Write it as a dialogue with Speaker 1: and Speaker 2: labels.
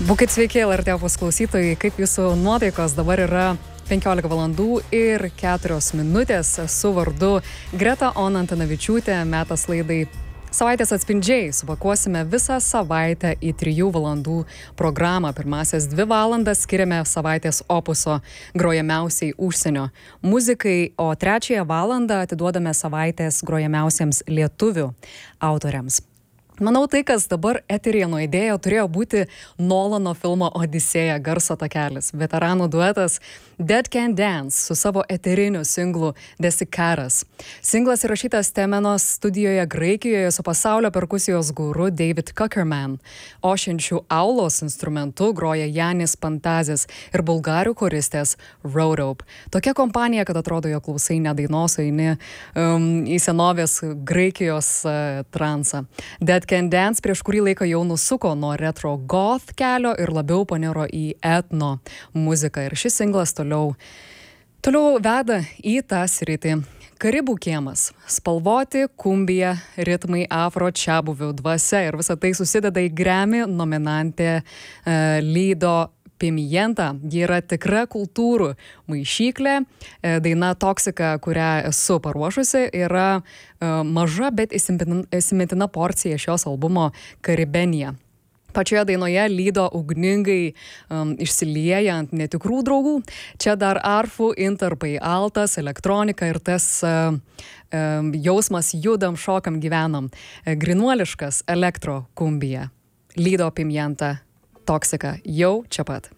Speaker 1: Būkit sveiki, LRT opus klausytojai, kaip jūsų nuotaikos dabar yra 15 valandų ir 4 minutės. Su vardu Greta Antanavičiūtė, metas laidai Savaitės atspindžiai. Supakuosime visą savaitę į 3 valandų programą. Pirmasias 2 valandas skiriame savaitės opuso grojamiausiai užsienio muzikai, o 3 valandą atiduodame savaitės grojamiausiems lietuvių autoriams. Manau, tai, kas dabar eteryje nuaidėjo, turėjo būti Nolano filmo Odisėja garso takelis. Veteranų duetas Dead Can Dance su savo eteriniu singlu Desikaras. Singlas įrašytas Temenos studijoje Graikijoje su pasaulio perkusijos guru David Kuckerman. Ošiančių aulos instrumentu groja Janis Pantazis ir bulgarių koristės Rodope. Tokia kompanija, kad atrodo, jo klausai ne dainos, eini į senovės Graikijos transą. Dead Can Dance prieš kurį laiką jau nusuko nuo retro goth kelio ir labiau paniro į etno muziką. Ir šis singlas toliau veda į tą sritį. Karibų kiemas, spalvoti, kumbija, ritmai, afro, čiabuvių dvasia ir visa tai susideda į Grammy nominantę Lido Pimienta. Ji yra tikra kultūrų maišyklė. Daina Toksika, kurią esu paruošusi, yra maža, bet įsimintina porcija šios albumo Karibenija. Pačioje dainoje Lido ugningai išsilieja ant netikrų draugų. Čia dar arfų, intarpai, altas, elektronika ir tas jausmas judam, šokam, gyvenam. Grinuoliškas elektro kumbija. Lido Pimienta Toksika jau čia pat.